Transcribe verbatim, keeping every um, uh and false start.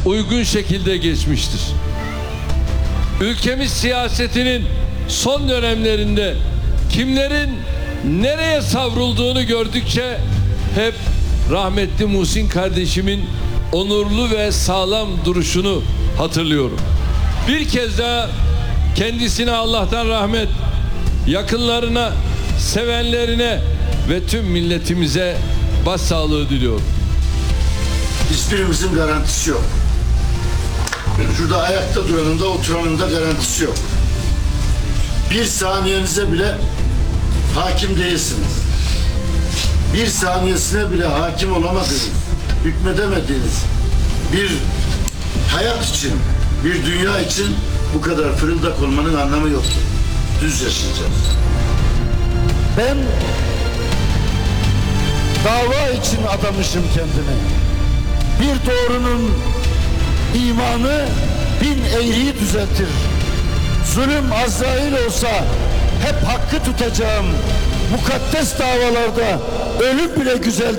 uygun şekilde geçmiştir. Ülkemiz siyasetinin son dönemlerinde kimlerin nereye savrulduğunu gördükçe hep rahmetli Muhsin kardeşimin onurlu ve sağlam duruşunu hatırlıyorum. Bir kez daha kendisine Allah'tan rahmet, yakınlarına, sevenlerine ve tüm milletimize başsağlığı diliyorum. Hiçbirimizin garantisi yok. Şurada ayakta duranın da oturanın da garantisi yok. Bir saniyenize bile hakim değilsiniz. Bir saniyesine bile hakim olamadığınız, hükmedemediğiniz bir hayat için, bir dünya için bu kadar fırıldak olmanın anlamı yoktur. Düz yaşayacağız. Ben dava için adamışım kendimi. Bir doğrunun imanı bin eğriyi düzeltir. Zulüm Azrail olsa hep hakkı tutacağım. Mukaddes davalarda ölüm bile güzel.